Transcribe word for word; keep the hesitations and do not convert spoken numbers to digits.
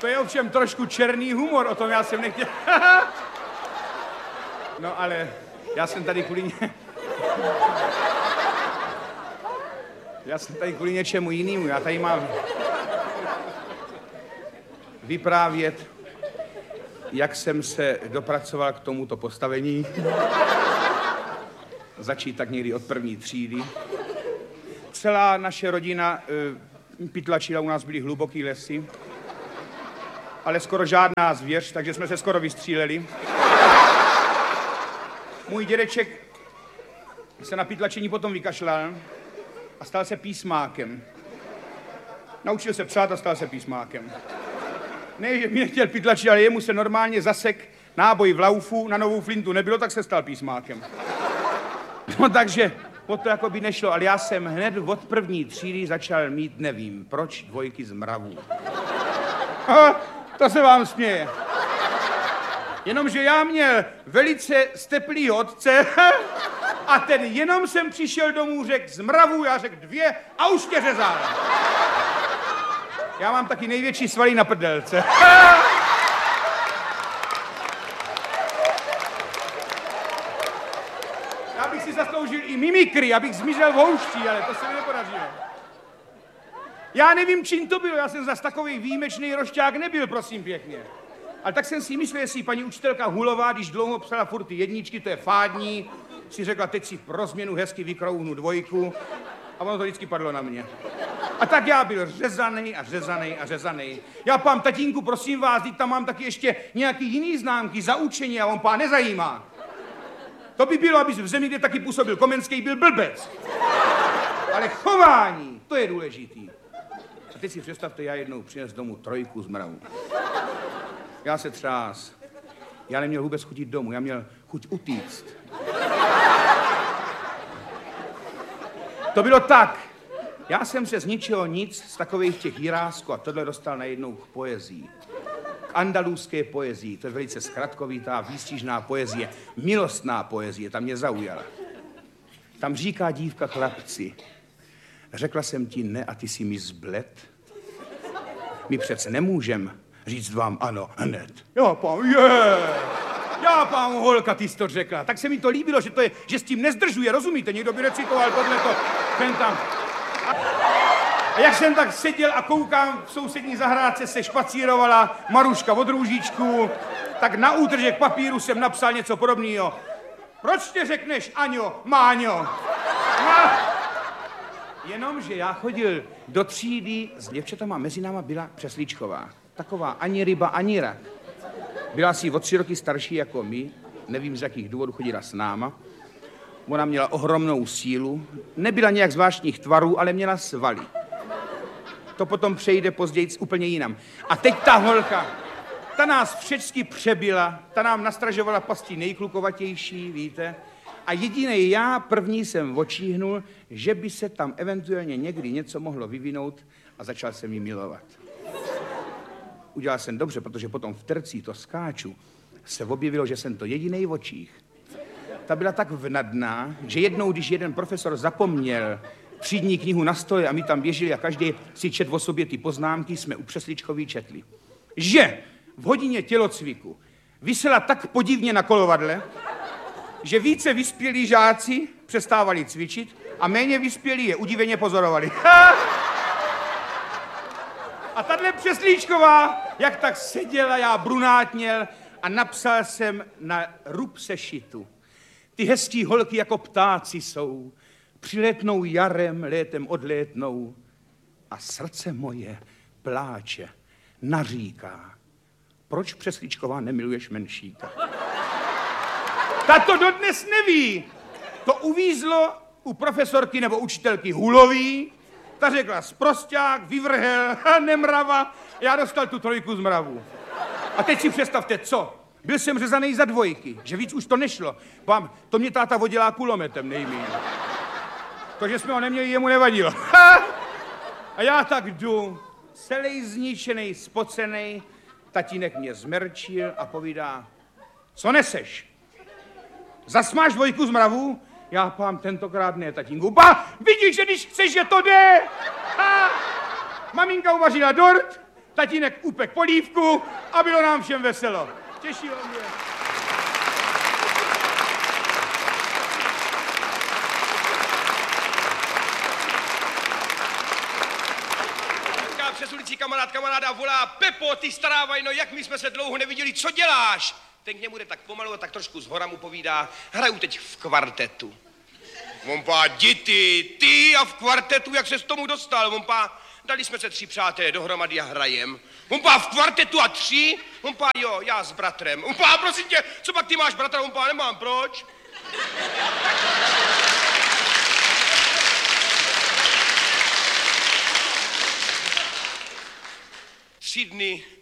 To je ovšem trošku černý humor, o tom já jsem nechtěl. No ale já jsem tady kvůli ně... Já jsem tady kvůli něčemu jinému. Já tady mám vyprávět, jak jsem se dopracoval k tomuto postavení. Začít tak někdy od první třídy. Celá naše rodina e, pytlačila, u nás byly hluboký lesy, ale skoro žádná zvěř, takže jsme se skoro vystříleli. Můj dědeček se na pytlačení potom vykašlal a stal se písmákem. Naučil se psát a stal se písmákem. Ne, že mi nechtěl pytlačit, ale jemu se normálně zasek náboj v laufu, na novou flintu nebylo, tak se stal písmákem. No takže o to jako by nešlo, ale já jsem hned od první třídy začal mít, nevím, proč, dvojky z mravů. Aha, to se vám směje. Jenomže já měl velice steplý otce a ten jenom jsem přišel domů, řekl z mravů, já řekl dvě a už tě řezal. Já mám taky největší svaly na prdelce. Já bych si zasloužil i mimikry, abych zmizel v houští, ale to se mi nepodařilo. Já nevím, čím to bylo, já jsem zas takový výjimečný rošťák nebyl, prosím pěkně. Ale tak jsem si myslel, jestli paní učitelka Hulová, když dlouho psala furt ty jedničky, to je fádní, si řekla, teď si pro změnu hezky vykrouhnu dvojku a ono to vždycky padlo na mě. A tak já byl řezanej a řezanej a řezanej. Já pám, tatínku, prosím vás, teď tam mám taky ještě nějaký jiný známky za učení a on pán nezajímá. To by bylo, abys v zemi, kde taky působil Komenský, byl blbec. Ale chování, to je důležitý. A teď si představte, já jednou přines domů trojku z mravů. Já se třás. Já neměl vůbec chutit domů, já měl chuť utíct. To bylo tak. Já jsem se z ničeho nic, z takových těch jirásků a tohle dostal najednou k poezii. K andalůzské poezii, to je velice zkratkovitá, výstižná poezie, milostná poezie, ta mě zaujala. Tam říká dívka chlapci, řekla jsem ti ne a ty si mi zbled. My přece nemůžem říct vám ano hned. Já pán, je, já pán holka, ty jsi to řekla. Tak se mi to líbilo, že, to je, že s tím nezdržuje, rozumíte? Někdo by recitoval tohleto, ten tam. A jak jsem tak seděl a koukám, v sousední zahrádce se špacírovala Maruška od Růžičku, tak na útržek papíru jsem napsal něco podobného. Proč tě řekneš, Aňo, Máňo? No. Jenomže já chodil do třídy s děvčatama, mezi náma byla Přeslíčková. Taková ani ryba, ani rak. Byla asi o tři roky starší jako my, nevím z jakých důvodů chodila s náma. Ona měla ohromnou sílu, nebyla nějak zvláštních tvarů, ale měla svaly. To potom přejde později úplně jinam. A teď ta holka, ta nás všecky přebila, ta nám nastražovala pasti nejklukovatější, víte? A jedinej já první jsem očíhnul, že by se tam eventuálně někdy něco mohlo vyvinout a začal jsem ji milovat. Udělal jsem dobře, protože potom v tercí to skáču se objevilo, že jsem to jedinej v očích. Ta byla tak vnadná, že jednou, když jeden profesor zapomněl třídní knihu na stole a my tam běželi a každý si čet o sobě ty poznámky, jsme u Přeslíčkový četli. Že v hodině tělocviku visela tak podivně na kolovadle, že více vyspělí žáci přestávali cvičit a méně vyspělí je udiveně pozorovali. A tahle Přeslíčková, jak tak seděla, já brunátněl a napsal jsem na rub sešitu. Ty hezký holky jako ptáci jsou, přilétnou jarem, létem odlétnou a srdce moje pláče, naříká. Proč, Přeslíčková, nemiluješ Menšíka? Ta to dodnes neví. To uvízlo u profesorky nebo učitelky Hulový. Ta řekla sprosťák, vyvrhel, nemrava. Já dostal tu trojku z mravů. A teď si představte, co? Byl jsem řezaný za dvojky, že víc už to nešlo. Pám, to mě táta vodila kulometem nejmíň. To, že jsme ho neměli, jemu nevadilo. A já tak jdu, celý zničený, spocený, tatínek mě zmerčil a povídá, co neseš? Zas máš dvojku z mravů? Já pám, tentokrát ne, tatínku. Ba, vidíš, že když chceš, že to jde? Ha! Maminka uvařila dort, tatínek upek polívku a bylo nám všem veselo. Těšilo mě. Přes ulici kamarád kamaráda volá: Pepo, ty stará vajno, jak my jsme se dlouho neviděli, co děláš? Ten k němu jde tak pomalu a tak trošku zhora mu povídá: hraju teď v kvartetu. On pá, děti, ty a v kvartetu, jak se s tomu dostal? On pá, dali jsme se tři přátelé dohromady a hrajem. On pá, v kvartetu a tři? On pá, jo, já s bratrem. On pá, prosím tě, co pak ty máš bratra? On pá, nemám, proč? Tři dny